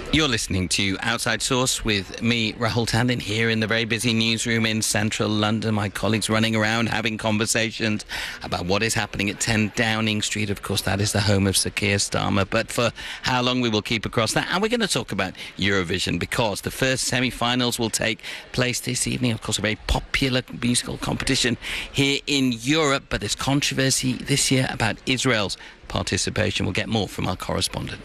You're listening to Outside Source with me, Rahul Tandon, here in the very busy newsroom in central London. My colleagues running around having conversations about what is happening at 10 Downing Street. Of course, that is the home of Sir Keir Starmer. But for how long we will keep across that. And we're going to talk about Eurovision because the first semi-finals will take place this evening. Of course, a very popular musical competition here in Europe. But there's controversy this year about Israel's participation. We'll get more from our correspondent.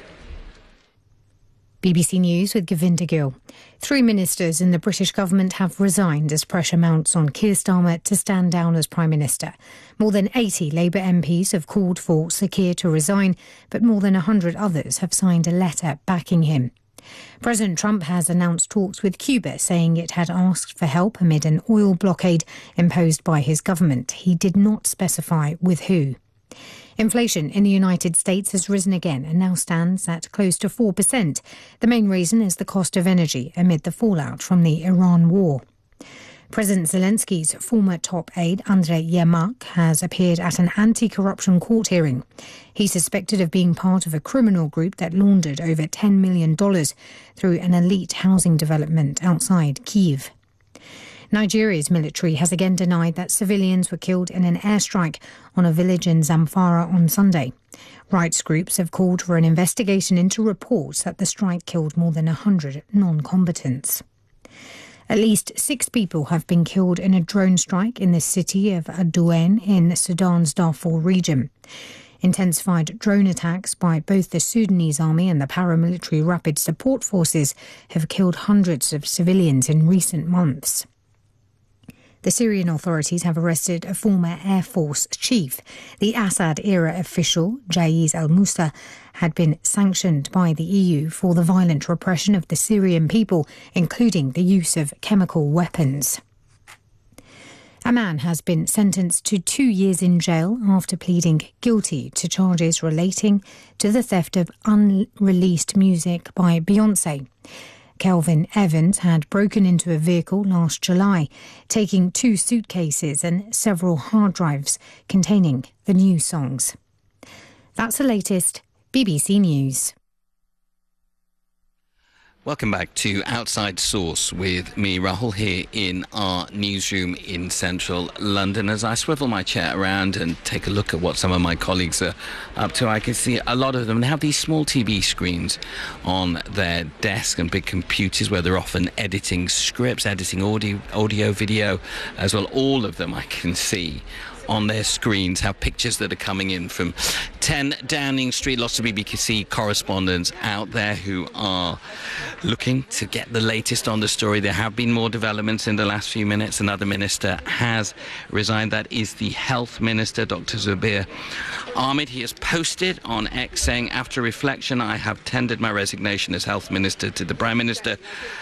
BBC News with Govinda Gill. 3 ministers in the British government have resigned as pressure mounts on Keir Starmer to stand down as Prime Minister. More than 80 Labour MPs have called for Sir Keir to resign, but more than 100 others have signed a letter backing him. President Trump has announced talks with Cuba, saying it had asked for help amid an oil blockade imposed by his government. He did not specify with who. Inflation in the United States has risen again and now stands at close to 4%. The main reason is the cost of energy amid the fallout from the Iran war. President Zelensky's former top aide, Andrei Yermak, has appeared at an anti-corruption court hearing. He's suspected of being part of a criminal group that laundered over $10 million through an elite housing development outside Kyiv. Nigeria's military has again denied that civilians were killed in an airstrike on a village in Zamfara on Sunday. Rights groups have called for an investigation into reports that the strike killed more than 100 non-combatants. At least 6 people have been killed in a drone strike in the city of Adouane in Sudan's Darfur region. Intensified drone attacks by both the Sudanese army and the paramilitary rapid support forces have killed hundreds of civilians in recent months. The Syrian authorities have arrested a former Air Force chief. The Assad-era official, Jaiz al-Musa, had been sanctioned by the EU for the violent repression of the Syrian people, including the use of chemical weapons. A man has been sentenced to 2 years in jail after pleading guilty to charges relating to the theft of unreleased music by Beyoncé. Kelvin Evans had broken into a vehicle last July, taking 2 suitcases and several hard drives containing the new songs. That's the latest BBC News. Welcome back to Outside Source with me, Rahul, here in our newsroom in central London. As I swivel my chair around and take a look at what some of my colleagues are up to, I can see a lot of them have these small TV screens on their desk and big computers where they're often editing scripts, editing audio, video as well. All of them I can see on their screens have pictures that are coming in from 10 Downing Street. Lots of BBC correspondents out there who are looking to get the latest on the story. There have been more developments in the last few minutes. Another minister has resigned. That is the Health Minister, Dr. Zubair Ahmed. He has posted on X saying, after reflection, I have tendered my resignation as Health Minister to the Prime Minister.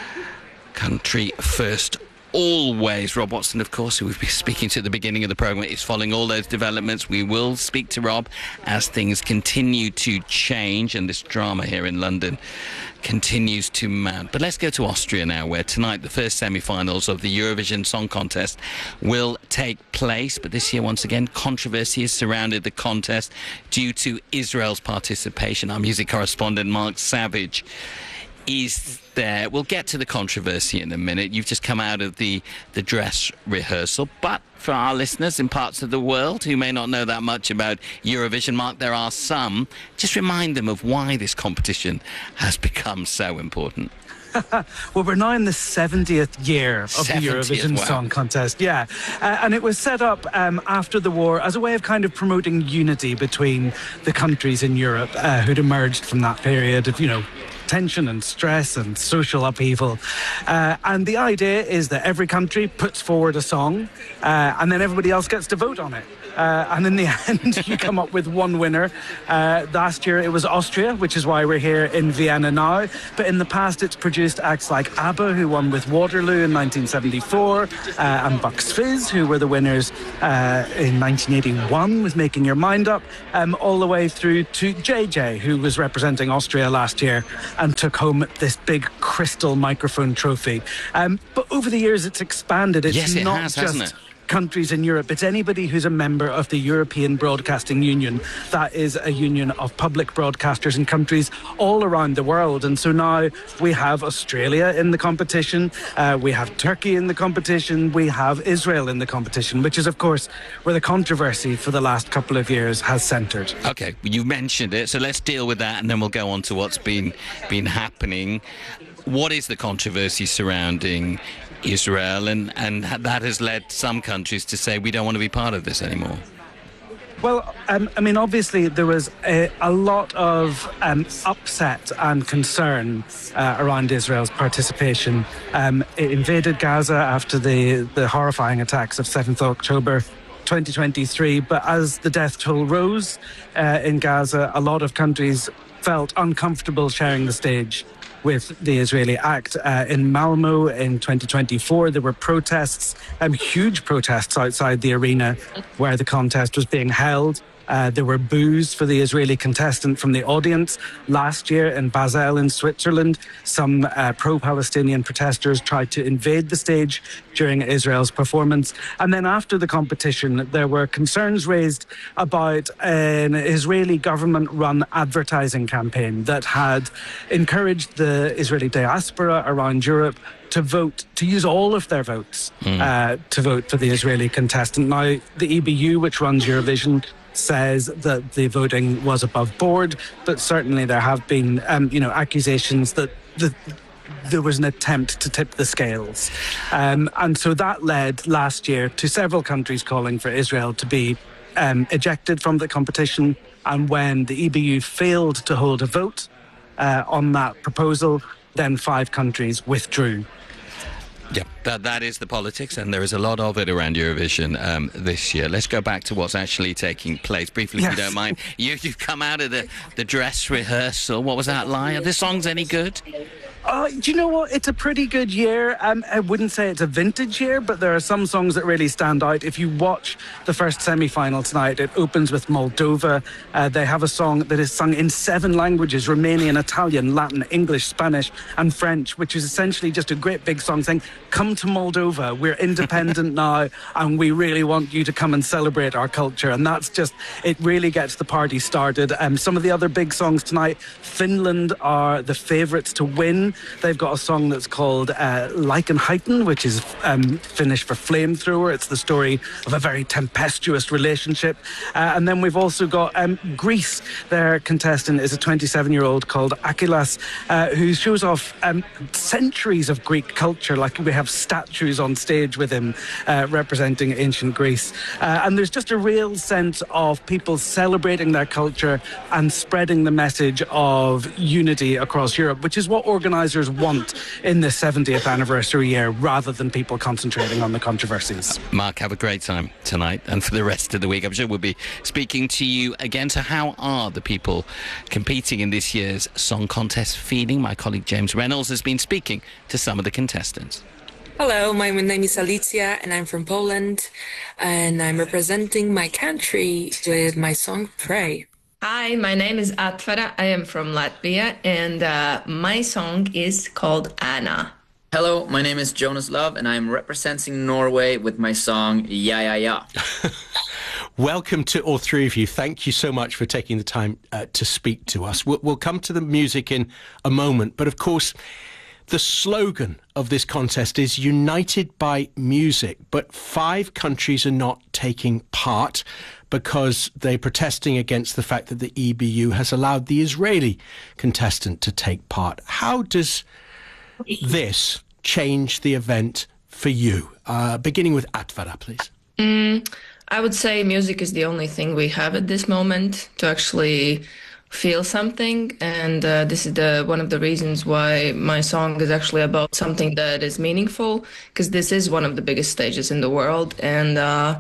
Country first always. Rob Watson, of course, who we've been speaking to at the beginning of the programme, is following all those developments. We will speak to Rob as things continue to change and this drama here in London continues to mount. But let's go to Austria now, where tonight the first semi-finals of the Eurovision Song Contest will take place. But this year, once again, controversy has surrounded the contest due to Israel's participation. Our music correspondent, Mark Savage, is there. We'll get to the controversy in a minute. You've just come out of the dress rehearsal, but for our listeners in parts of the world who may not know that much about Eurovision, Mark, there are some. Just remind them of why this competition has become so important. Well, we're now in the 70th year of the Eurovision Song Contest. Yeah. And it was set up after the war as a way of kind of promoting unity between the countries in Europe who'd emerged from that period of, tension and stress and social upheaval. And the idea is that every country puts forward a song and then everybody else gets to vote on it. And in the end, you come up with one winner. Last year, it was Austria, which is why we're here in Vienna now. But in the past, it's produced acts like ABBA, who won with Waterloo in 1974, and Bucks Fizz, who were the winners in 1981 with Making Your Mind Up, all the way through to JJ, who was representing Austria last year and took home this big crystal microphone trophy. But over the years, it's expanded. It's yes, it not has, just hasn't it? countries in Europe. It's anybody who's a member of the European Broadcasting Union. That is a union of public broadcasters in countries all around the world. And so now we have Australia in the competition, we have Turkey in the competition, we have Israel in the competition, which is, of course, where the controversy for the last couple of years has centred. Okay, you mentioned it, so let's deal with that and then we'll go on to what's been happening. What is the controversy surrounding Israel, and that has led some countries to say we don't want to be part of this anymore? Well, I mean, obviously there was a lot of upset and concern around Israel's participation. It invaded Gaza after the horrifying attacks of 7th October 2023, but as the death toll rose in Gaza, a lot of countries felt uncomfortable sharing the stage with the Israeli act. In Malmo in 2024, there were protests, huge protests outside the arena where the contest was being held. There were boos for the Israeli contestant from the audience. Last year in Basel in Switzerland, some pro-Palestinian protesters tried to invade the stage during Israel's performance. And then after the competition, there were concerns raised about an Israeli government-run advertising campaign that had encouraged the Israeli diaspora around Europe to vote, to use all of their votes to vote for the Israeli contestant. Now, the EBU, which runs Eurovision, says that the voting was above board, but certainly there have been, accusations that there was an attempt to tip the scales. And so that led last year to several countries calling for Israel to be ejected from the competition. And when the EBU failed to hold a vote on that proposal, then 5 countries withdrew. Yeah, that is the politics, and there is a lot of it around Eurovision this year. Let's go back to what's actually taking place briefly, if you don't mind. You've come out of the dress rehearsal. What was that like? Are the songs any good? Do you know what? It's a pretty good year. I wouldn't say it's a vintage year, but there are some songs that really stand out. If you watch the first semi-final tonight, it opens with Moldova. They have a song that is sung in 7 languages: Romanian, Italian, Latin, English, Spanish, and French, which is essentially just a great big song saying, come to Moldova, we're independent now, and we really want you to come and celebrate our culture. And that's just, it really gets the party started. Some of the other big songs tonight, Finland are the favourites to win. They've got a song that's called Likenheiten, which is Finnish for flamethrower. It's the story of a very tempestuous relationship. And then we've also got Greece. Their contestant is a 27-year-old called Akilas, who shows off centuries of Greek culture. Like, we have statues on stage with him representing ancient Greece. And there's just a real sense of people celebrating their culture and spreading the message of unity across Europe, which is what organisers want in the 70th anniversary year, rather than people concentrating on the controversies. Mark, have a great time tonight and for the rest of the week. I'm sure we'll be speaking to you again. So how are the people competing in this year's song contest feeling? My colleague James Reynolds has been speaking to some of the contestants. Hello, my name is Alicia and I'm from Poland, and I'm representing my country with my song Pray. Hi, my name is Atvara. I am from Latvia, and my song is called Anna. Hello, my name is Jonas Love, and I'm representing Norway with my song Ja Ja Ja. Welcome to all 3 of you. Thank you so much for taking the time to speak to us. We'll come to the music in a moment, but of course, the slogan of this contest is United by Music, but 5 countries are not taking part because they're protesting against the fact that the EBU has allowed the Israeli contestant to take part. How does this change the event for you? Beginning with Atvara, please. I would say music is the only thing we have at this moment to actually feel something, and this is one of the reasons why my song is actually about something that is meaningful, because this is one of the biggest stages in the world, and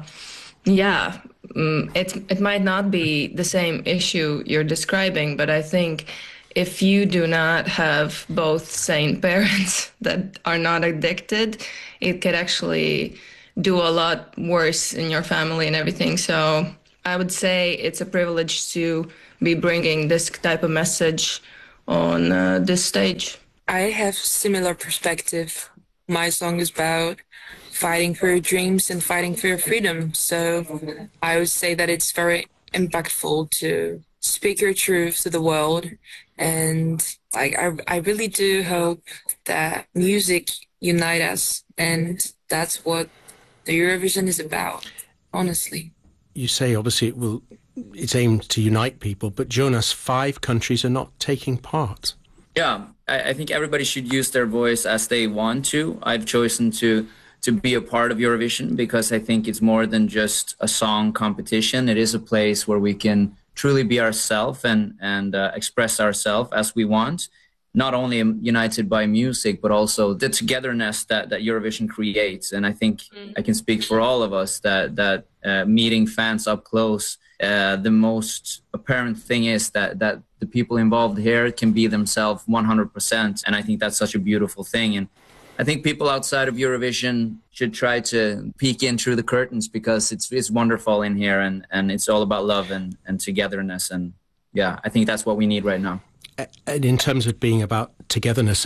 it might not be the same issue you're describing, but I think if you do not have both sane parents that are not addicted, it could actually do a lot worse in your family and everything. So I would say it's a privilege to be bringing this type of message on this stage. I have similar perspective my song is about fighting for your dreams and fighting for your freedom. So I would say that it's very impactful to speak your truth to the world. And like, I really do hope that music unite us. And that's what the Eurovision is about, honestly. You say, obviously, it's aimed to unite people, but Jonas, 5 countries are not taking part. Yeah, I think everybody should use their voice as they want to. I've chosen to be a part of Eurovision because I think it's more than just a song competition. It is a place where we can truly be ourselves and express ourselves as we want, not only united by music, but also the togetherness that Eurovision creates. And I think I can speak for all of us that meeting fans up close, the most apparent thing is that the people involved here can be themselves 100%. And I think that's such a beautiful thing. And I think people outside of Eurovision should try to peek in through the curtains because it's wonderful in here and it's all about love and togetherness. And yeah, I think that's what we need right now. And in terms of being about togetherness,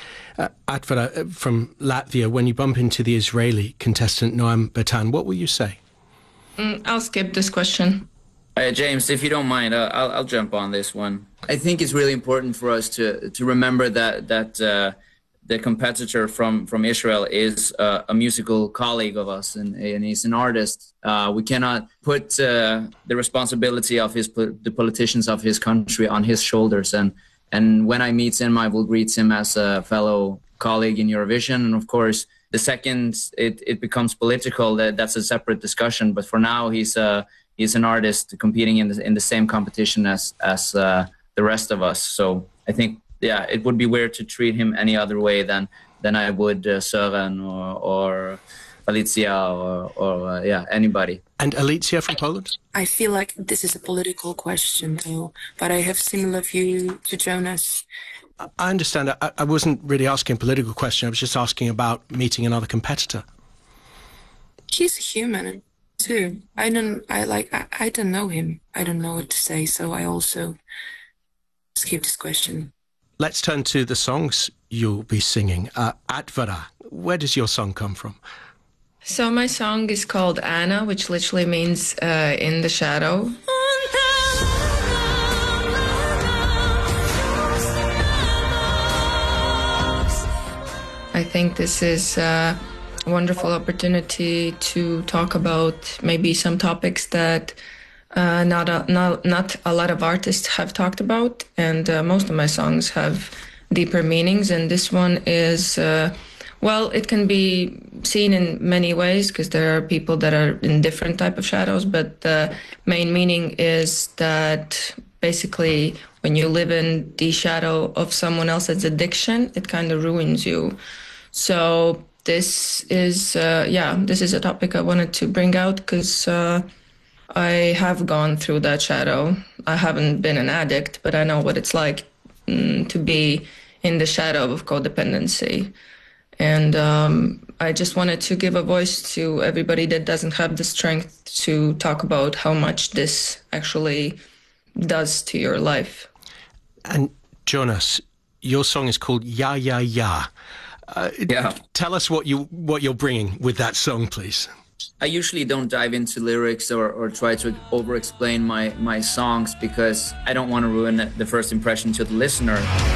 Atvara from Latvia, when you bump into the Israeli contestant Noam Bertan, what will you say? I'll skip this question. James, if you don't mind, I'll jump on this one. I think it's really important for us to remember that the competitor from Israel is a musical colleague of us, and he's an artist. We cannot put the responsibility of the politicians of his country on his shoulders. And when I meet him, I will greet him as a fellow colleague in Eurovision. And of course, the second it becomes political, that's a separate discussion. But for now, he's an artist competing in the same competition as the rest of us. So I think, yeah, it would be weird to treat him any other way than I would Søren or Alicia or anybody. And Alicia from Poland? I feel like this is a political question, though, but I have similar view to Jonas. I understand. I wasn't really asking a political question. I was just asking about meeting another competitor. He's a human too. I don't know him. I don't know what to say, so I also skip this question. Let's turn to the songs you'll be singing. Atvara, where does your song come from? So my song is called Anna, which literally means in the shadow. I think this is a wonderful opportunity to talk about maybe some topics that not a lot of artists have talked about, and most of my songs have deeper meanings, and this one is it can be seen in many ways because there are people that are in different type of shadows, but the main meaning is that basically when you live in the shadow of someone else's addiction, it kind of ruins you. So this is a topic I wanted to bring out because I have gone through that shadow. I haven't been an addict, but I know what it's like to be in the shadow of codependency. And I just wanted to give a voice to everybody that doesn't have the strength to talk about how much this actually does to your life. And Jonas, your song is called Ya Ya Ya. Tell us what you're bringing with that song, please. I usually don't dive into lyrics or try to over-explain my songs because I don't want to ruin the first impression to the listener.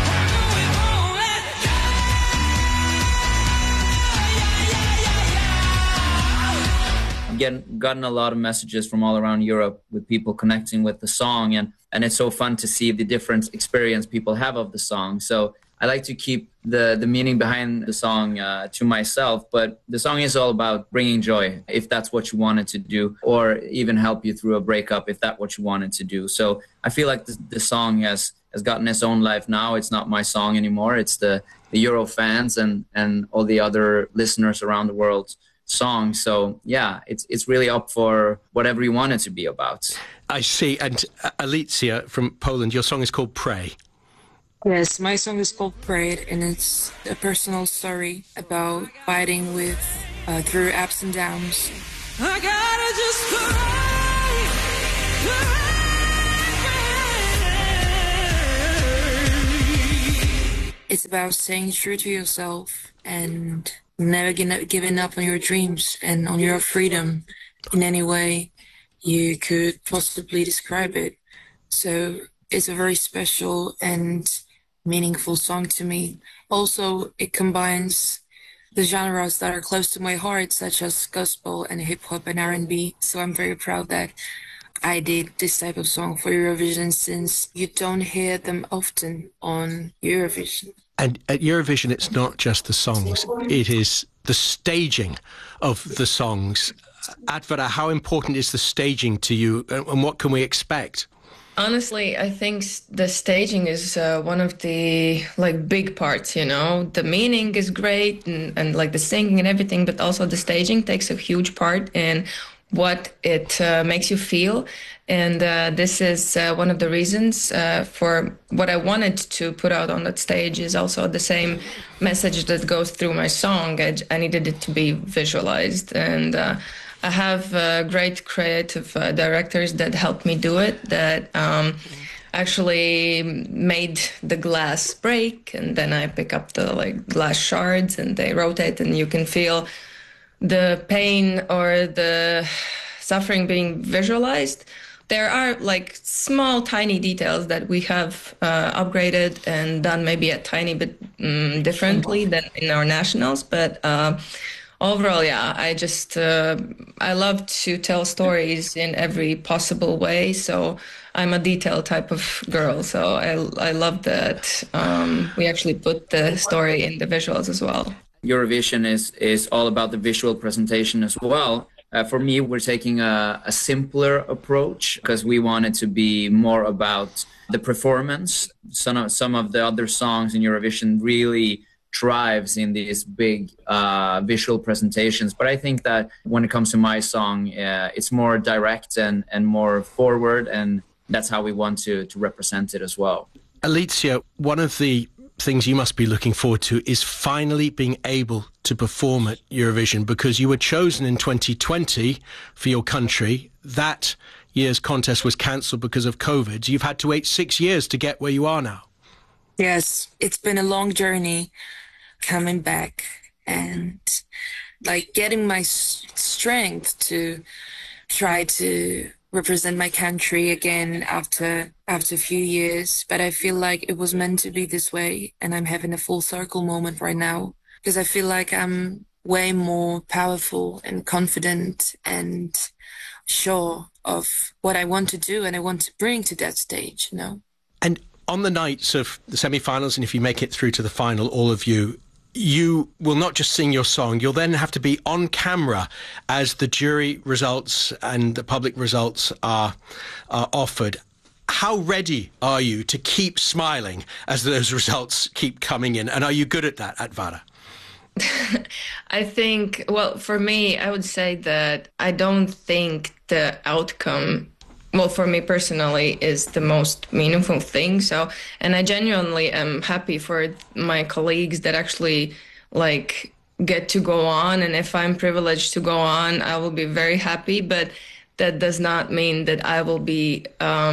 I've gotten a lot of messages from all around Europe with people connecting with the song, and it's so fun to see the different experience people have of the song. So I like to keep the meaning behind the song to myself, but the song is all about bringing joy, if that's what you wanted to do, or even help you through a breakup, if that's what you wanted to do. So I feel like the song has gotten its own life now. It's not my song anymore. It's the Euro fans and all the other listeners around the world song. So yeah, it's really up for whatever you want it to be about. I see. And Alicia from Poland, your song is called Pray. Yes, my song is called Prayed, and it's a personal story about fighting with through ups and downs. I gotta just pray. It's about staying true to yourself and never giving up on your dreams and on your freedom in any way you could possibly describe it. So it's a very special and meaningful song to me. Also, it combines the genres that are close to my heart, such as gospel and hip hop and R&B. So I'm very proud that I did this type of song for Eurovision, since you don't hear them often on Eurovision. And at Eurovision, it's not just the songs, it is the staging of the songs. Atvara, how important is the staging to you, and what can we expect? Honestly, I think the staging is one of the big parts, you know. The meaning is great and like the singing and everything, but also the staging takes a huge part in what it makes you feel. And this is one of the reasons for what I wanted to put out on that stage is also the same message that goes through my song. I needed it to be visualized. And I have great creative directors that helped me do it, that actually made the glass break, and then I pick up the glass shards and they rotate, and you can feel the pain or the suffering being visualized. There are small, tiny details that we have upgraded and done maybe a tiny bit differently than in our nationals, but overall, yeah, I love to tell stories in every possible way. So I'm a detail type of girl. So I love that we actually put the story in the visuals as well. Eurovision is all about the visual presentation as well. For me, we're taking a simpler approach because we want it to be more about the performance. Some of the other songs in Eurovision really thrives in these big visual presentations. But I think that when it comes to my song, it's more direct and more forward, and that's how we want to represent it as well. Alicia, one of the things you must be looking forward to is finally being able to perform at Eurovision, because you were chosen in 2020 for your country. That year's contest was cancelled because of COVID. You've had to wait 6 years to get where you are now. Yes, it's been a long journey coming back and getting my strength to try to represent my country again after a few years. But I feel like it was meant to be this way, and I'm having a full circle moment right now, because I feel like I'm way more powerful and confident and sure of what I want to do and I want to bring to that stage, you know. And on the nights of the semi-finals, and if you make it through to the final, all of you will not just sing your song, you'll then have to be on camera as the jury results and the public results are offered. How ready are you to keep smiling as those results keep coming in? And are you good at that, Atvara? I think, well, for me, I would say that I don't think the outcome, well, for me personally, is the most meaningful thing. So, and I genuinely am happy for my colleagues that actually get to go on. And if I'm privileged to go on, I will be very happy. But that does not mean that I will be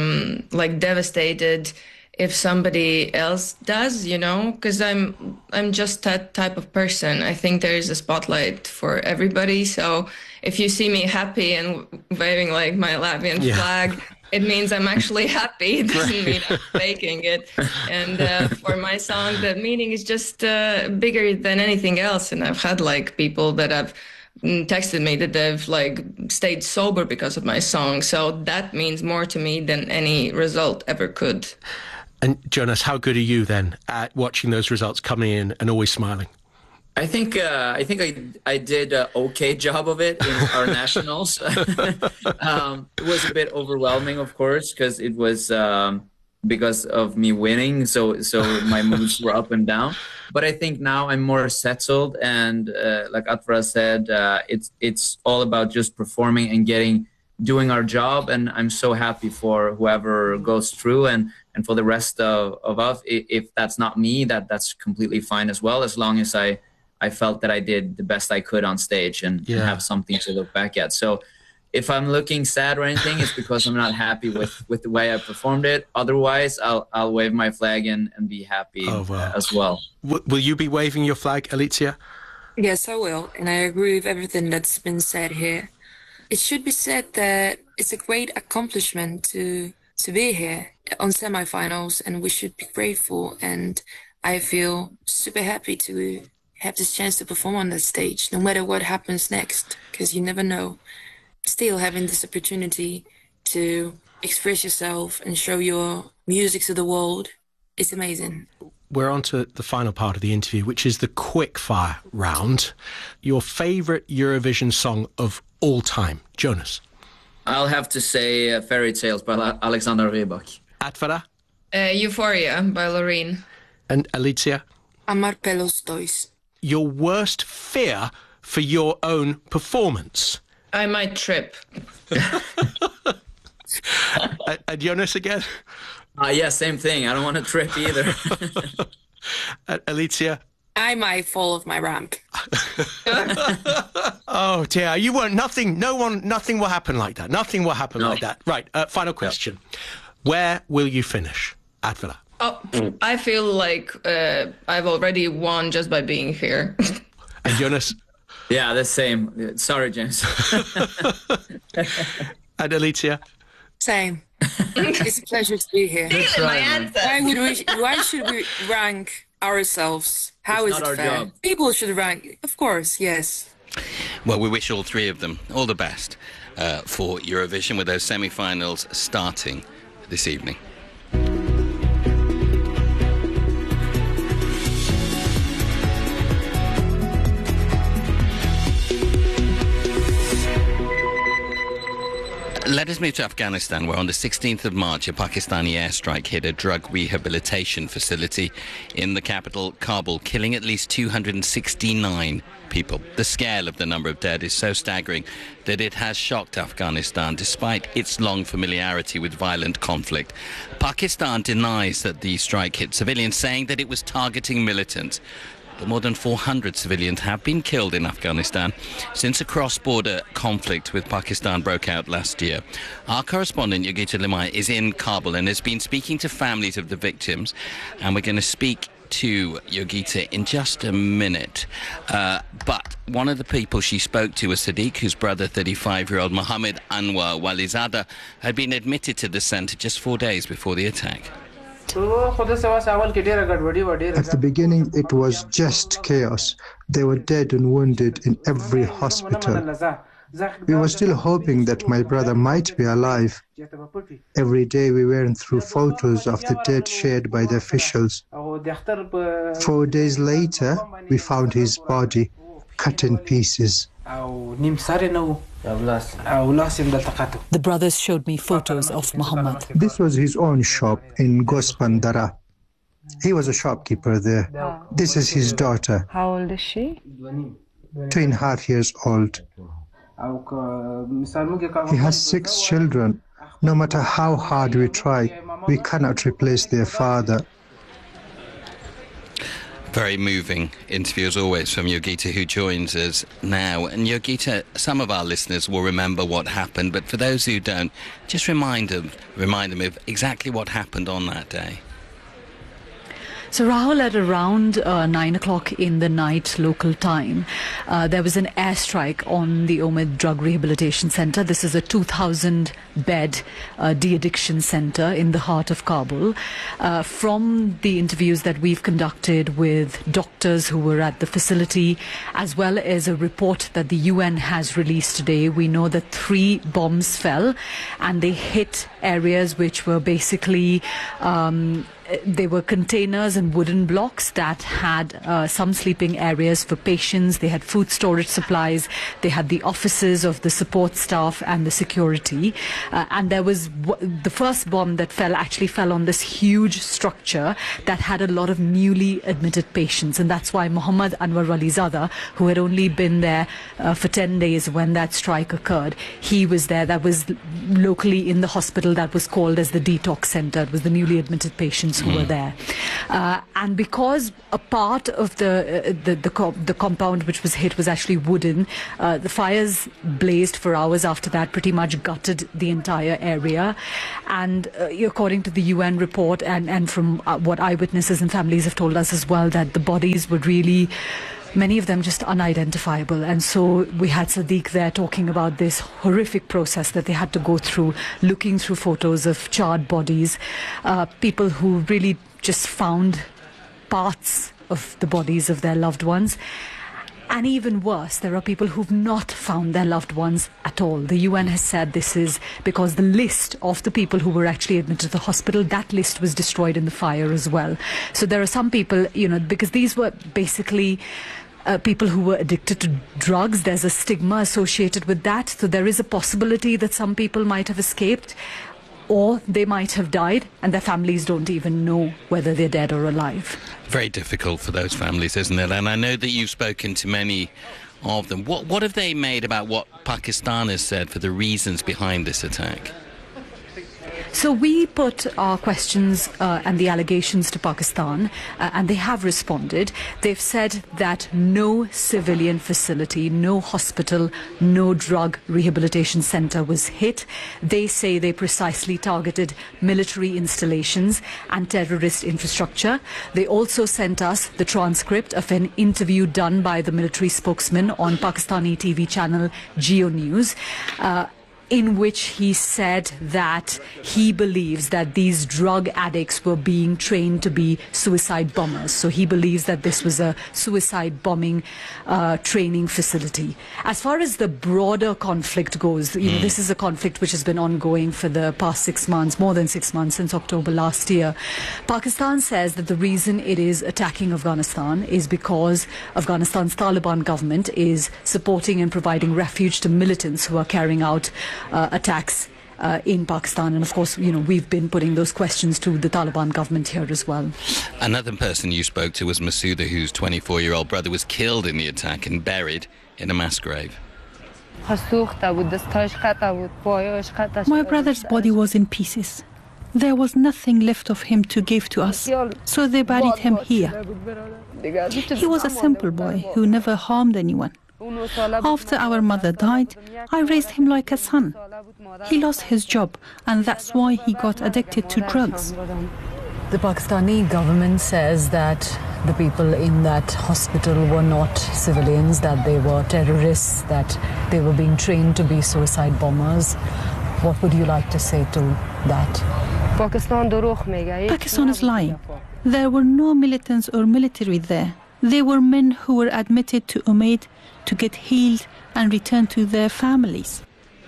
devastated if somebody else does, you know, because I'm just that type of person. I think there is a spotlight for everybody. So if you see me happy and waving my Latvian flag, it means I'm actually happy. It doesn't mean I'm faking it. And for my song, the meaning is just bigger than anything else. And I've had people that have texted me that they've stayed sober because of my song. So that means more to me than any result ever could. And Jonas, how good are you then at watching those results coming in and always smiling? I think I did an okay job of it in our nationals. It was a bit overwhelming, of course, because it was because of me winning. So my moods were up and down. But I think now I'm more settled, and like Atvara said, it's all about just performing and doing our job. And I'm so happy for whoever goes through, and for the rest of us, if that's not me, that's completely fine as well, as long as I felt that I did the best I could on stage and have something to look back at. So if I'm looking sad or anything, it's because I'm not happy with the way I performed it. Otherwise, I'll wave my flag and be happy as well. Will you be waving your flag, Alicia? Yes, I will, and I agree with everything that's been said here. It should be said that it's a great accomplishment to be here on semifinals, and we should be grateful. And I feel super happy to have this chance to perform on that stage, no matter what happens next, because you never know. Still having this opportunity to express yourself and show your music to the world, it's amazing. We're on to the final part of the interview, which is the quickfire round. Your favourite Eurovision song of all time, Jonas? I'll have to say Fairy Tales by Alexander Rybak. Atvara? Euphoria by Loreen. And Alicia? Amar pelos dois. Your worst fear for your own performance? I might trip. And Jonas again? Yeah, same thing. I don't want to trip either. Alicia? I might fall off my ramp. Oh dear, you won't. Nothing will happen like that. Nothing will happen like that. Right. Final question. Where will you finish, Atvara? Oh, I feel like I've already won just by being here. And Jonas? Yeah, the same. Sorry, James. And Alicia? Same. It's a pleasure to be here. My answer. Why should we rank ourselves? How It's is not it our fair? job. People should rank, of course, yes. Well, we wish all three of them all the best for Eurovision, with those semi-finals starting this evening. Let us move to Afghanistan, where on the 16th of March, a Pakistani airstrike hit a drug rehabilitation facility in the capital, Kabul, killing at least 269 people. The scale of the number of dead is so staggering that it has shocked Afghanistan, despite its long familiarity with violent conflict. Pakistan denies that the strike hit civilians, saying that it was targeting militants. But more than 400 civilians have been killed in Afghanistan since a cross-border conflict with Pakistan broke out last year. Our correspondent, Yogita Limai, is in Kabul and has been speaking to families of the victims. And we're going to speak to Yogita in just a minute. But one of the people she spoke to was Sadiq, whose brother, 35-year-old Mohammed Anwar Walizada, had been admitted to the centre just 4 days before the attack. At the beginning, it was just chaos. They were dead and wounded in every hospital. We were still hoping that my brother might be alive. Every day we went through photos of the dead shared by the officials. 4 days later, we found his body cut in pieces. The brothers showed me photos of Muhammad. This was his own shop in Gospandara. He was a shopkeeper there. This is his daughter. How old is she? 2.5 years old. He has 6 children. No matter how hard we try, we cannot replace their father. Very moving interview, as always, from Yogita, who joins us now. And Yogita, some of our listeners will remember what happened, but for those who don't, just remind them of exactly what happened on that day. So Rahul, at around 9 o'clock in the night local time, there was an airstrike on the Omid Drug Rehabilitation Centre. This is a 2,000-bed de-addiction centre in the heart of Kabul. From the interviews that we've conducted with doctors who were at the facility, as well as a report that the UN has released today, we know that 3 bombs fell and they hit areas which were basically they were containers and wooden blocks that had some sleeping areas for patients. They had food storage supplies. They had the offices of the support staff and the security. And there was the first bomb that actually fell on this huge structure that had a lot of newly admitted patients. And that's why Mohammed Anwar Walizada, who had only been there for 10 days when that strike occurred, he was there. That was locally in the hospital that was called as the detox center. It was the newly admitted patients who were there. And because a part of the compound which was hit was actually wooden, the fires blazed for hours after that, pretty much gutted the entire area. And according to the UN report and from what eyewitnesses and families have told us as well, that the bodies were really many of them just unidentifiable. And so we had Sadiq there talking about this horrific process that they had to go through, looking through photos of charred bodies, people who really just found parts of the bodies of their loved ones. And even worse, there are people who've not found their loved ones at all. The UN has said this is because the list of the people who were actually admitted to the hospital, that list was destroyed in the fire as well. So there are some people, because these were basically people who were addicted to drugs. There's a stigma associated with that. So there is a possibility that some people might have escaped, or they might have died, and their families don't even know whether they're dead or alive. Very difficult for those families, isn't it? And I know that you've spoken to many of them. What have they made about what Pakistan has said for the reasons behind this attack? So we put our questions and the allegations to Pakistan, and they have responded. They've said that no civilian facility, no hospital, no drug rehabilitation centre was hit. They say they precisely targeted military installations and terrorist infrastructure. They also sent us the transcript of an interview done by the military spokesman on Pakistani TV channel Geo News, in which he said that he believes that these drug addicts were being trained to be suicide bombers. So he believes that this was a suicide bombing training facility. As far as the broader conflict goes, this is a conflict which has been ongoing for the past 6 months, more than 6 months, since October last year. Pakistan says that the reason it is attacking Afghanistan is because Afghanistan's Taliban government is supporting and providing refuge to militants who are carrying out attacks in Pakistan. And of course, we've been putting those questions to the Taliban government here as well. Another person you spoke to was Masouda, whose 24-year-old brother was killed in the attack and buried in a mass grave. My brother's body was in pieces. There was nothing left of him to give to us, so they buried him here. He was a simple boy who never harmed anyone. After our mother died, I raised him like a son. He lost his job, and that's why he got addicted to drugs. The Pakistani government says that the people in that hospital were not civilians, that they were terrorists, that they were being trained to be suicide bombers. What would you like to say to that? Pakistan is lying. There were no militants or military there. They were men who were admitted to Umaid to get healed and return to their families.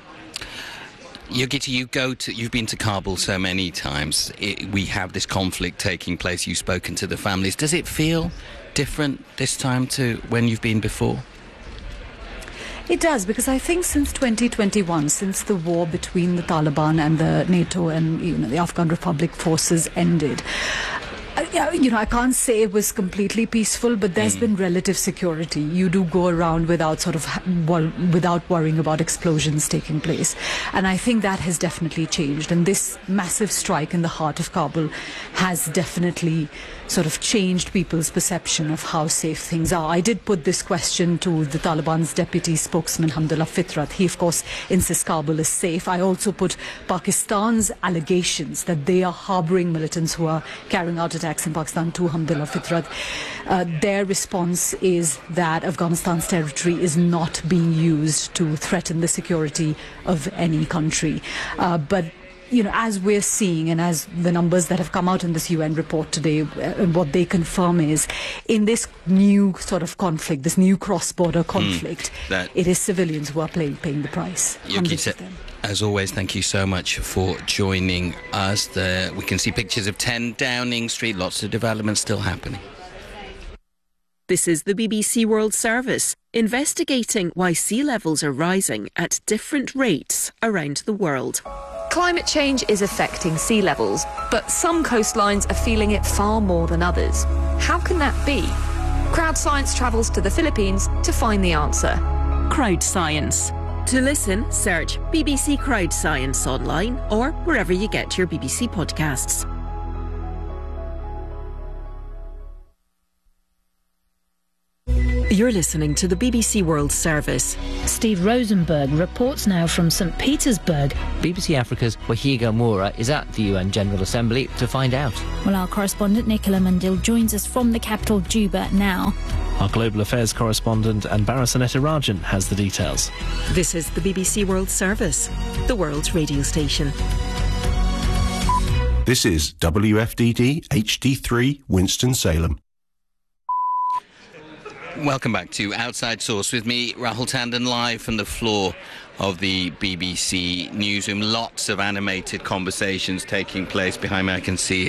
Yogita, you've been to Kabul so many times. We have this conflict taking place. You've spoken to the families. Does it feel different this time to when you've been before? It does, because I think since 2021, since the war between the Taliban and the NATO and the Afghan Republic forces ended, I can't say it was completely peaceful, but there's been relative security. You do go around without worrying about explosions taking place. And I think that has definitely changed. And this massive strike in the heart of Kabul has definitely sort of changed people's perception of how safe things are. I did put this question to the Taliban's deputy spokesman, Hamdullah Fitrat. He, of course, insists Kabul is safe. I also put Pakistan's allegations that they are harboring militants who are carrying out attacks in Pakistan to Hamdullah Fitrat. Their response is that Afghanistan's territory is not being used to threaten the security of any country. But as we're seeing, and as the numbers that have come out in this UN report today, what they confirm is, in this new sort of conflict, this new cross-border conflict, it is civilians who are paying the price. Yogita, as always, thank you so much for joining us. We can see pictures of 10 Downing Street, lots of developments still happening. This is the BBC World Service, investigating why sea levels are rising at different rates around the world. Climate change is affecting sea levels, but some coastlines are feeling it far more than others. How can that be? Crowd Science travels to the Philippines to find the answer. Crowd Science. To listen, search BBC Crowd Science online or wherever you get your BBC podcasts. You're listening to the BBC World Service. Steve Rosenberg reports now from St. Petersburg. BBC Africa's Wahiga Moura is at the UN General Assembly to find out. Well, our correspondent Nicola Mundil joins us from the capital, Juba, now. Our Global Affairs correspondent Anbara Sanetirajan has the details. This is the BBC World Service, the world's radio station. This is WFDD HD3 Winston-Salem. Welcome back to Outside Source with me, Rahul Tandon, live from the floor of the BBC newsroom. Lots of animated conversations taking place behind me. I can see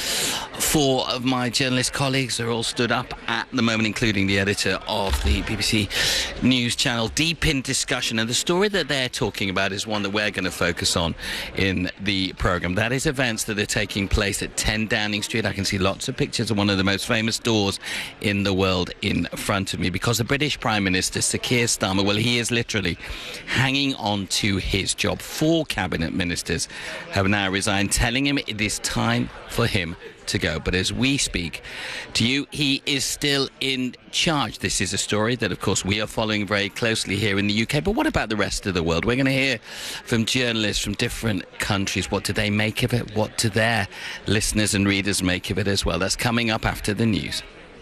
4 of my journalist colleagues are all stood up at the moment, including the editor of the BBC News Channel, deep in discussion. And the story that they're talking about is one that we're going to focus on in the programme. That is events that are taking place at 10 Downing Street. I can see lots of pictures of one of the most famous doors in the world in front of me, because the British Prime Minister, Sir Keir Starmer, well, he is literally hanging on to his job. 4 cabinet ministers have now resigned, telling him it is time for him to go. But as we speak to you, he is still in charge. This is a story that, of course, we are following very closely here in the UK. But what about the rest of the world? We're going to hear from journalists from different countries. What do they make of it? What do their listeners and readers make of it as well? That's coming up after the news.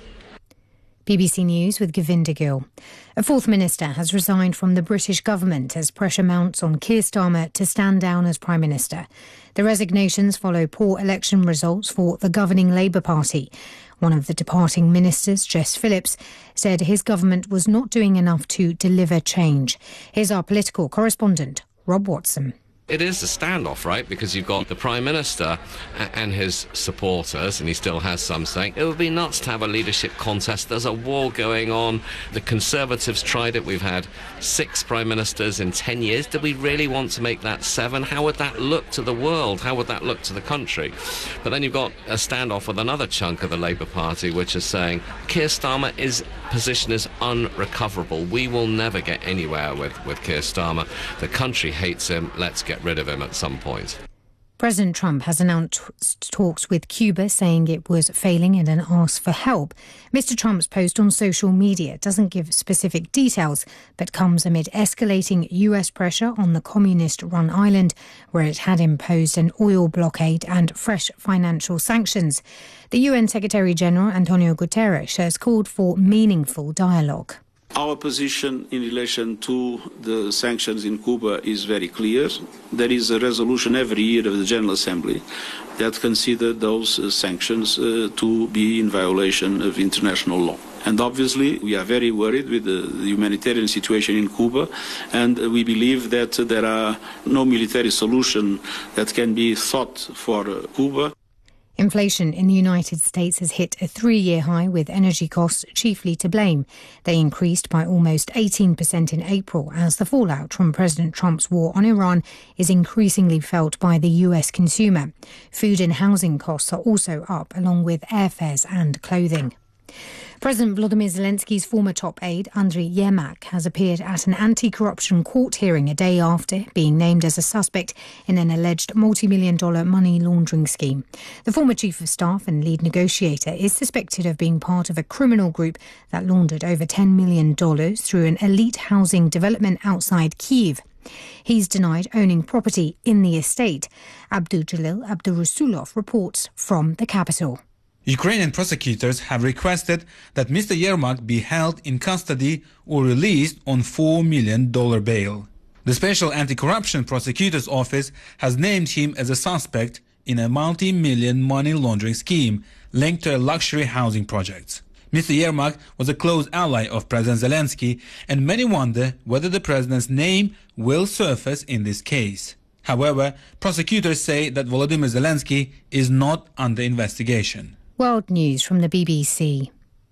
BBC News with Govinda Gill. A 4th minister has resigned from the British government as pressure mounts on Keir Starmer to stand down as Prime Minister. The resignations follow poor election results for the governing Labour Party. One of the departing ministers, Jess Phillips, said his government was not doing enough to deliver change. Here's our political correspondent, Rob Watson. It is a standoff, right? Because you've got the Prime Minister and his supporters, and he still has some saying, it would be nuts to have a leadership contest. There's a war going on. The Conservatives tried it. We've had 6 Prime Ministers in 10 years. Do we really want to make that 7? How would that look to the world? How would that look to the country? But then you've got a standoff with another chunk of the Labour Party, which is saying, Keir Starmer's position is unrecoverable. We will never get anywhere with Keir Starmer. The country hates him. Let's get rid of him at some point. President Trump has announced talks with Cuba, saying it was failing and asked for help. Mr. Trump's post on social media doesn't give specific details, but comes amid escalating US pressure on the communist-run island, where it had imposed an oil blockade and fresh financial sanctions. The UN Secretary-General Antonio Guterres has called for meaningful dialogue. Our position in relation to the sanctions in Cuba is very clear. There is a resolution every year of the General Assembly that consider those sanctions to be in violation of international law. And obviously, we are very worried with the humanitarian situation in Cuba, and we believe that there are no military solution that can be sought for Cuba. Inflation in the United States has hit a 3-year high, with energy costs chiefly to blame. They increased by almost 18% in April as the fallout from President Trump's war on Iran is increasingly felt by the US consumer. Food and housing costs are also up, along with airfares and clothing. President Volodymyr Zelensky's former top aide, Andriy Yermak, has appeared at an anti-corruption court hearing a day after being named as a suspect in an alleged multi-million-dollar money laundering scheme. The former chief of staff and lead negotiator is suspected of being part of a criminal group that laundered over $10 million through an elite housing development outside Kyiv. He's denied owning property in the estate. Abdul-Jalil Abdurasulov reports from the capital. Ukrainian prosecutors have requested that Mr. Yermak be held in custody or released on $4 million bail. The Special Anti-Corruption Prosecutor's Office has named him as a suspect in a multi-million money laundering scheme linked to a luxury housing project. Mr. Yermak was a close ally of President Zelensky, and many wonder whether the president's name will surface in this case. However, prosecutors say that Volodymyr Zelensky is not under investigation. World news from the BBC.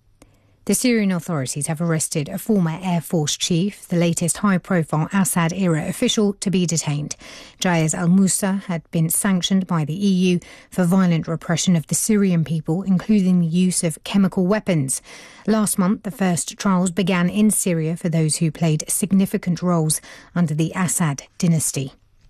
The Syrian authorities have arrested a former Air Force chief, the latest high-profile Assad-era official to be detained. Jayez al-Musa had been sanctioned by the EU for violent repression of the Syrian people, including the use of chemical weapons. Last month, the first trials began in Syria for those who played significant roles under the Assad dynasty.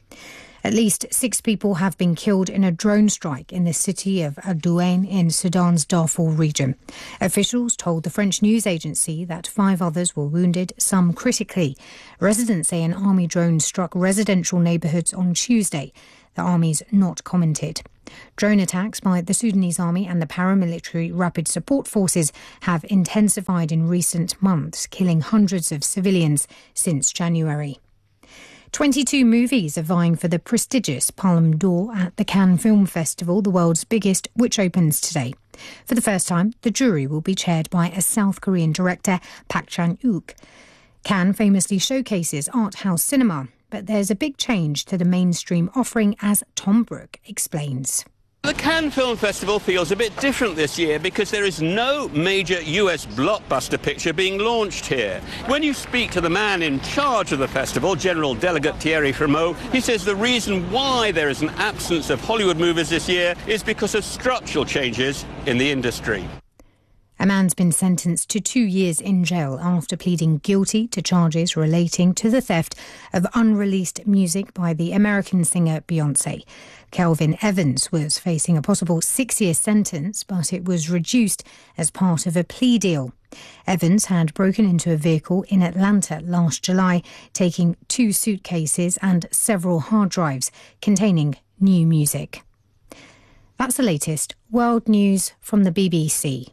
At least 6 people have been killed in a drone strike in the city of Adouane in Sudan's Darfur region. Officials told the French news agency that 5 others were wounded, some critically. Residents say an army drone struck residential neighbourhoods on Tuesday. The army's not commented. Drone attacks by the Sudanese army and the paramilitary rapid support forces have intensified in recent months, killing hundreds of civilians since January. 22 movies are vying for the prestigious Palme d'Or at the Cannes Film Festival, the world's biggest, which opens today. For the first time, the jury will be chaired by a South Korean director, Park Chan-wook. Cannes famously showcases art house cinema, but there's a big change to the mainstream offering, as Tom Brooke explains. The Cannes Film Festival feels a bit different this year because there is no major US blockbuster picture being launched here. When you speak to the man in charge of the festival, General Delegate Thierry Frémaux, he says the reason why there is an absence of Hollywood movies this year is because of structural changes in the industry. A man's been sentenced to 2 years in jail after pleading guilty to charges relating to the theft of unreleased music by the American singer Beyoncé. Kelvin Evans was facing a possible 6-year sentence, but it was reduced as part of a plea deal. Evans had broken into a vehicle in Atlanta last July, taking 2 suitcases and several hard drives containing new music. That's the latest world news from the BBC.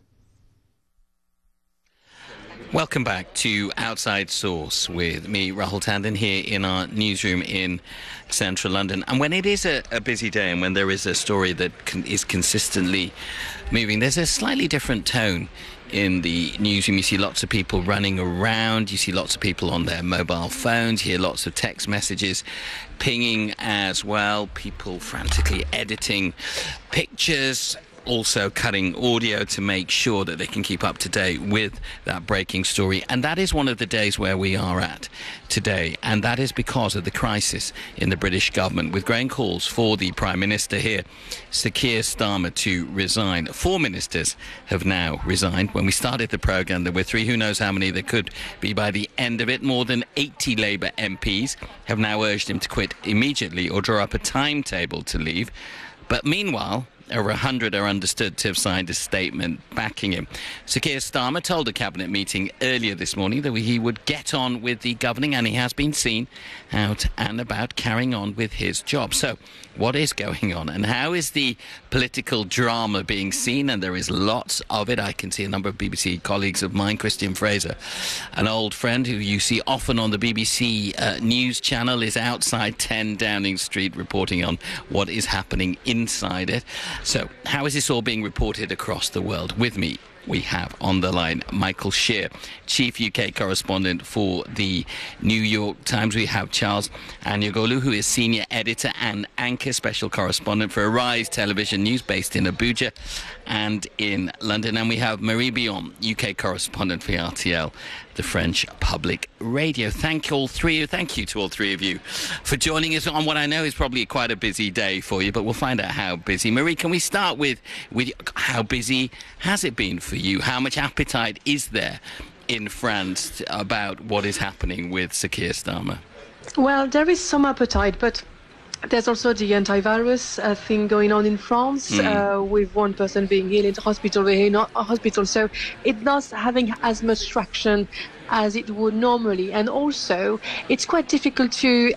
Welcome back to Outside Source with me, Rahul Tandon, here in our newsroom in central London. And when it is a busy day and when there is a story that is consistently moving, there's a slightly different tone in the newsroom. You see lots of people running around, you see lots of people on their mobile phones, you hear lots of text messages pinging as well, people frantically editing pictures, also cutting audio to make sure that they can keep up to date with that breaking story. And that is one of the days where we are at today. And that is because of the crisis in the British government, with growing calls for the Prime Minister here, Sir Keir Starmer, to resign. 4 ministers have now resigned. When we started the programme, there were 3. Who knows how many there could be by the end of it. More than 80 Labour MPs have now urged him to quit immediately or draw up a timetable to leave. But meanwhile, over 100 are understood to have signed a statement backing him. Sir Keir Starmer told a cabinet meeting earlier this morning that he would get on with the governing, and he has been seen out and about carrying on with his job. So what is going on, and how is the political drama being seen? And there is lots of it. I can see a number of BBC colleagues of mine, Christian Fraser, an old friend who you see often on the BBC News channel, is outside 10 Downing Street reporting on what is happening inside it. So how is this all being reported across the world? With me, we have on the line Michael Shear, Chief UK Correspondent for the New York Times. We have Charles Anyagolu, who is Senior Editor and Anchor Special Correspondent for Arise Television News, based in Abuja and in London. And we have Marie Bion, UK Correspondent for RTL, the French Public Radio. Thank you to all three of you for joining us on what I know is probably quite a busy day for you, but we'll find out how busy. Marie, can we start with how busy has it been for you? How much appetite is there in France about what is happening with Sir Keir Starmer? Well, there is some appetite, but there's also the antivirus thing going on in France, with one person being ill in the hospital, we're not a hospital. So it's not having as much traction as it would normally. And also, it's quite difficult to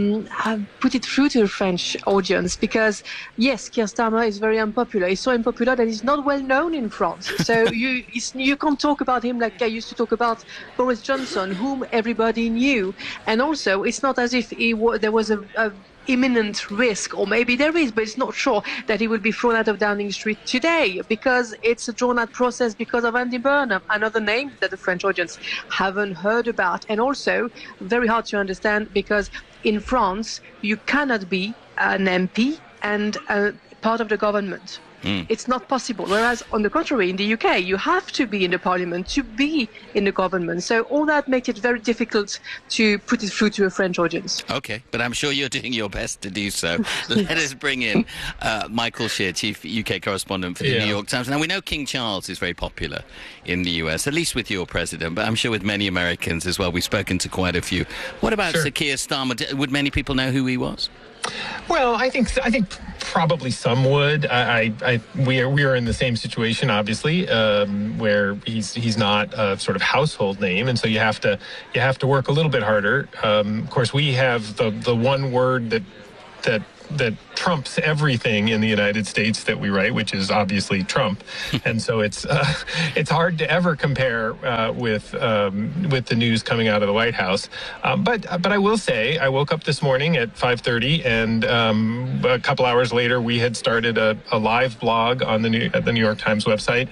put it through to the French audience because, yes, Keir Starmer is very unpopular. He's so unpopular that he's not well known in France. So you can't talk about him like I used to talk about Boris Johnson, whom everybody knew. And also, it's not as if there was a imminent risk, or maybe there is, but it's not sure, that he will be thrown out of Downing Street today because it's a drawn-out process because of Andy Burnham, another name that the French audience haven't heard about, and also very hard to understand because in France you cannot be an MP and part of the government. It's not possible. Whereas, on the contrary, in the UK, you have to be in the parliament to be in the government. So all that makes it very difficult to put it through to a French audience. OK, but I'm sure you're doing your best to do so. Let us bring in Michael Shear, Chief UK Correspondent for the New York Times. Now, we know King Charles is very popular in the US, at least with your president, but I'm sure with many Americans as well. We've spoken to quite a few. What about Sir Keir Starmer? Would many people know who he was? Well, I think probably some would. We are in the same situation, obviously, where he's not a sort of household name, and so you have to work a little bit harder. Of course, we have the one word that that trumps everything in the United States that we write, which is obviously Trump, and so it's hard to ever compare with the news coming out of the White House. But I will say, I woke up this morning at 5:30, and a couple hours later, we had started a live blog on at the New York Times website,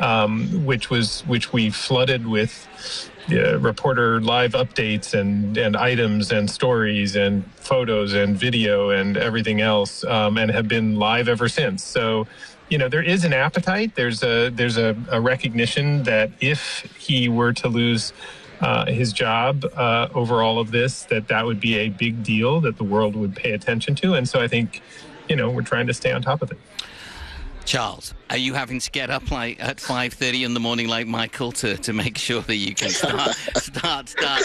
which we flooded with reporter live updates and items and stories and photos and video and everything else, and have been live ever since. So, there is an appetite. There's a recognition that if he were to lose his job over all of this, that would be a big deal that the world would pay attention to. And so I think, we're trying to stay on top of it. Charles, are you having to get up like at 5:30 in the morning like Michael to make sure that you can start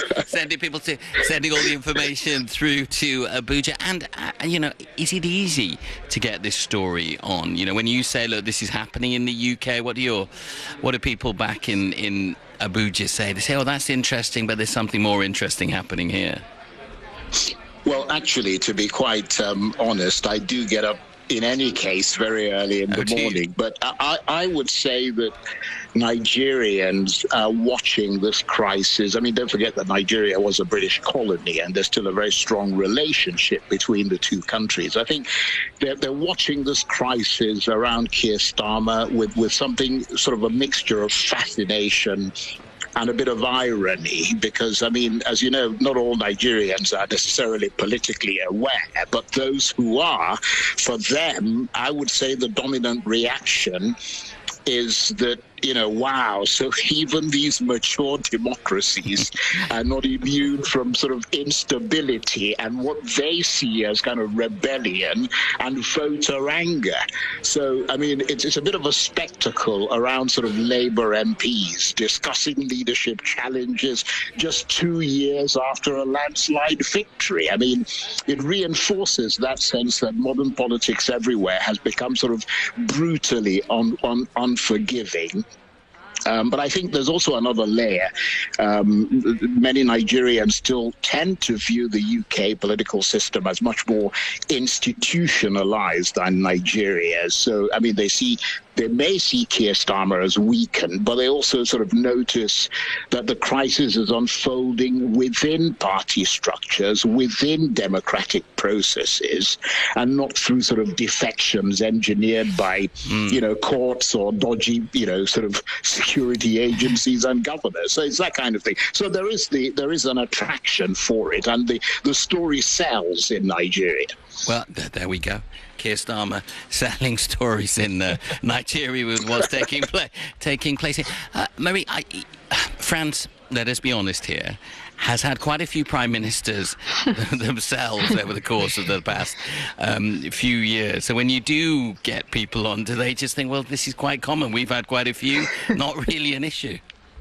sending all the information through to Abuja? And, is it easy to get this story on? When you say, look, this is happening in the UK, what do people back in Abuja say? They say, oh, that's interesting, but there's something more interesting happening here. Well, actually, to be quite honest, I do get up in any case very early in the morning. But I would say that Nigerians are watching this crisis. I mean, don't forget that Nigeria was a British colony, and there's still a very strong relationship between the two countries. I think they're watching this crisis around Keir Starmer with something sort of a mixture of fascination and a bit of irony, because, I mean, as you know, not all Nigerians are necessarily politically aware, but those who are, for them, I would say the dominant reaction is that, wow, so even these mature democracies are not immune from sort of instability and what they see as kind of rebellion and voter anger. So, I mean, it's a bit of a spectacle around sort of Labour MPs discussing leadership challenges just 2 years after a landslide victory. I mean, it reinforces that sense that modern politics everywhere has become sort of brutally unforgiving. But I think there's also another layer. Many Nigerians still tend to view the UK political system as much more institutionalized than Nigeria. So, I mean, they may see Keir Starmer as weakened, but they also sort of notice that the crisis is unfolding within party structures, within democratic processes, and not through sort of defections engineered by, courts or dodgy, sort of security agencies and governors. So it's that kind of thing. So there is an attraction for it, and the story sells in Nigeria. Well, there we go. Keir Starmer selling stories in Nigeria with what's taking place here. Marie, France, let us be honest here, has had quite a few prime ministers themselves over the course of the past few years. So when you do get people on, do they just think, well, this is quite common, we've had quite a few, not really an issue?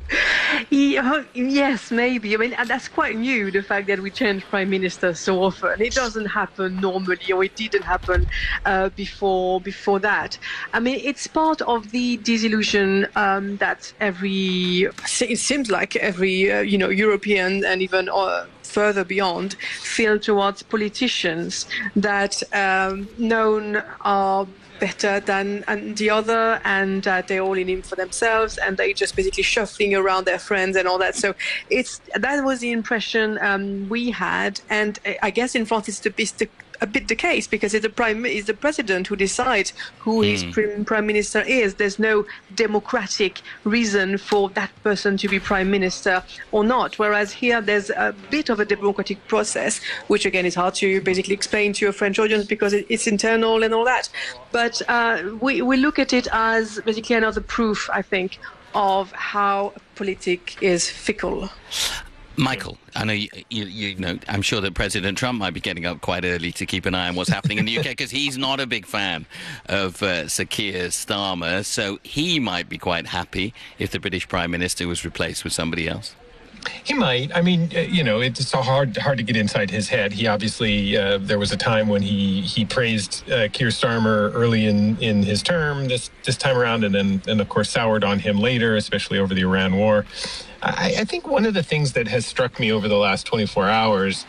Yes, maybe. I mean, that's quite new, the fact that we change prime minister so often. It doesn't happen normally, or it didn't happen before that. I mean, it's part of the disillusion that it seems like every European and even further beyond feel towards politicians that known are better than the other, and they're all in it for themselves, and they just basically shuffling around their friends and all that. So that was the impression we had, and I guess in France it's a bit the case, because it's the president who decides who his prime minister is. There's no democratic reason for that person to be prime minister or not. Whereas here there's a bit of a democratic process, which again is hard to basically explain to your French audience because it's internal and all that. But we look at it as basically another proof, I think, of how politics is fickle. Michael, I know you know. I'm sure that President Trump might be getting up quite early to keep an eye on what's happening in the UK, because he's not a big fan of Sir Keir Starmer. So he might be quite happy if the British Prime Minister was replaced with somebody else. He might. I mean, it's so hard to get inside his head. He obviously, there was a time when he praised Keir Starmer early in his term this time around, and then of course soured on him later, especially over the Iran war. I think one of the things that has struck me over the last 24 hours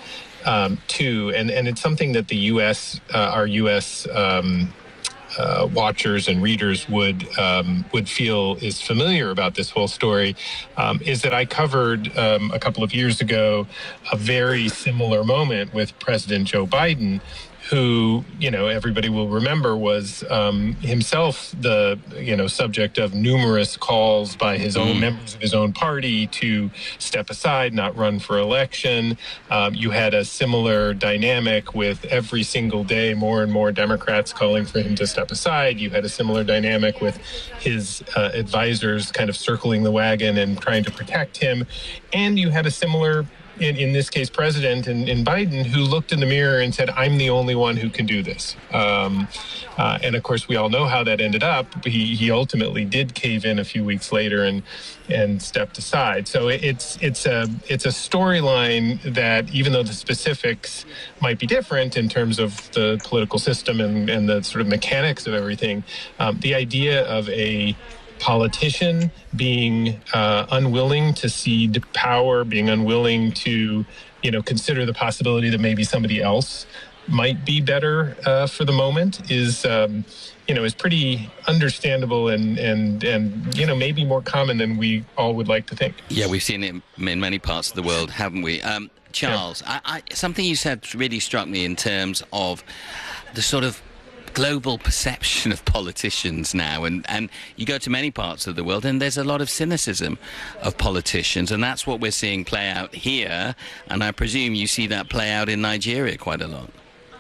too, and it's something that the U.S. Our U.S. Watchers and readers would feel is familiar about this whole story, is that I covered a couple of years ago a very similar moment with President Joe Biden, who, everybody will remember was himself the, subject of numerous calls by his own members of his own party to step aside, not run for election. You had a similar dynamic with every single day more and more Democrats calling for him to step aside. You had a similar dynamic with his advisors kind of circling the wagon and trying to protect him. And you had a similar in this case, President in Biden, who looked in the mirror and said, I'm the only one who can do this. And of course, we all know how that ended up. He ultimately did cave in a few weeks later and stepped aside. So it's a storyline that, even though the specifics might be different in terms of the political system and the sort of mechanics of everything, the idea of a politician being unwilling to cede power, being unwilling to, consider the possibility that maybe somebody else might be better for the moment is pretty understandable and maybe more common than we all would like to think. Yeah, we've seen it in many parts of the world, haven't we? Charles, yeah. Something you said really struck me in terms of the sort of global perception of politicians now, and you go to many parts of the world and there's a lot of cynicism of politicians, and that's what we're seeing play out here, and I presume you see that play out in Nigeria quite a lot.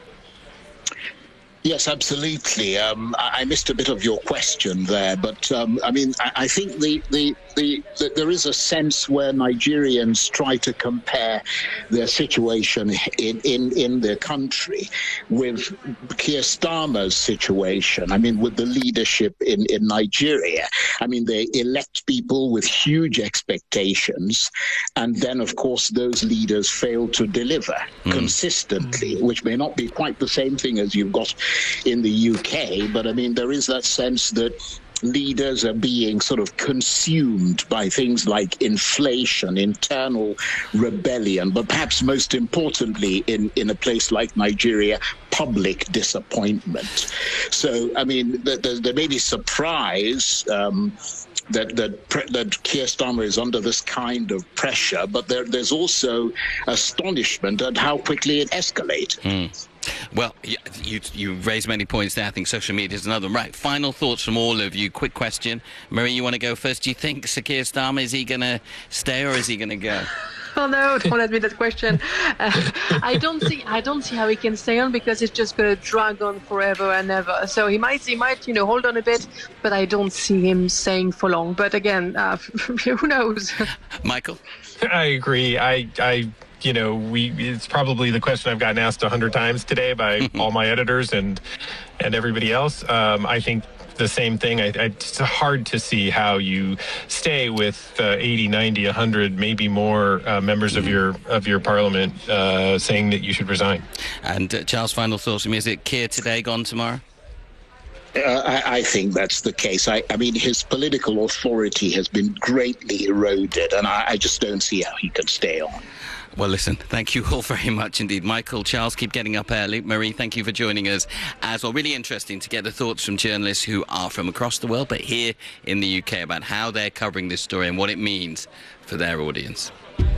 Yes, absolutely. I missed a bit of your question there, but I think there is a sense where Nigerians try to compare their situation in their country with Keir Starmer's situation. With the leadership in Nigeria. They elect people with huge expectations, and then, of course, those leaders fail to deliver consistently, which may not be quite the same thing as you've got in the UK, but there is that sense that leaders are being sort of consumed by things like inflation, internal rebellion, but perhaps most importantly in a place like Nigeria, public disappointment. So, there may be surprise that Keir Starmer is under this kind of pressure, but there's also astonishment at how quickly it escalates. Well, you raised many points there. I think social media is another. Right, final thoughts from all of you. Quick question. Marie, you want to go first? Do you think Sir Keir Starmer, is he going to stay or is he going to go? Oh no! Don't ask me that question. I don't see how he can stay on, because it's just going to drag on forever and ever. So he might, hold on a bit, but I don't see him staying for long. But again, who knows? Michael, I agree. It's probably the question I've gotten asked 100 times today by all my editors and everybody else. I think the same thing. It's hard to see how you stay with 80, 90, 100, maybe more members of your parliament saying that you should resign. And Charles, final thoughts from you. Is it Keir today, gone tomorrow? I think that's the case. His political authority has been greatly eroded, and I just don't see how he could stay on. Well, listen, thank you all very much indeed. Michael, Charles, keep getting up early. Marie, thank you for joining us as well. Really interesting to get the thoughts from journalists who are from across the world, but here in the UK, about how they're covering this story and what it means for their audience.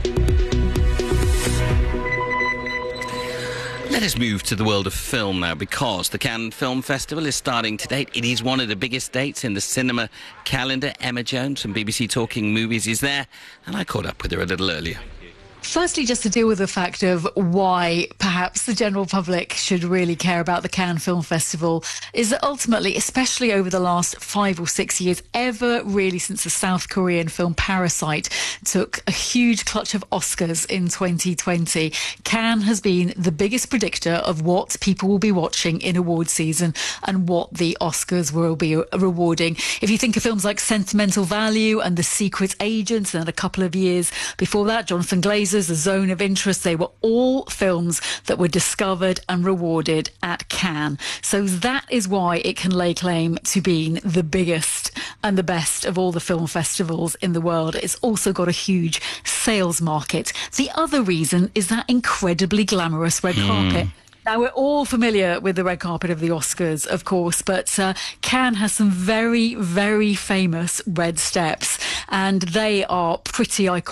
Let us move to the world of film now, because the Cannes Film Festival is starting today. It is one of the biggest dates in the cinema calendar. Emma Jones from BBC Talking Movies is there, and I caught up with her a little earlier. Firstly, just to deal with the fact of why perhaps the general public should really care about the Cannes Film Festival, is that ultimately, especially over the last 5 or 6 years, ever really since the South Korean film Parasite took a huge clutch of Oscars in 2020, Cannes has been the biggest predictor of what people will be watching in award season and what the Oscars will be rewarding. If you think of films like Sentimental Value and The Secret Agent, and a couple of years before that, Jonathan Glazer prizes, a zone of interest. They were all films that were discovered and rewarded at Cannes. So that is why it can lay claim to being the biggest and the best of all the film festivals in the world. It's also got a huge sales market. The other reason is that incredibly glamorous red carpet. Now, we're all familiar with the red carpet of the Oscars, of course, but Cannes has some very, very famous red steps, and they are pretty iconic.